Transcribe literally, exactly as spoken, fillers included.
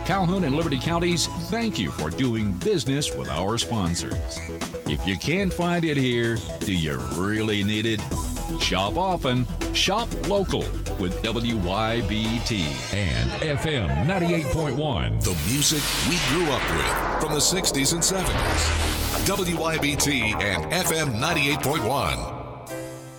Calhoun and Liberty Counties, thank you for doing business with our sponsors. If you can't find it here, do you really need it? Shop often, shop local with W Y B T and F M ninety-eight point one. The music we grew up with from the sixties and seventies. W Y B T and F M ninety-eight point one.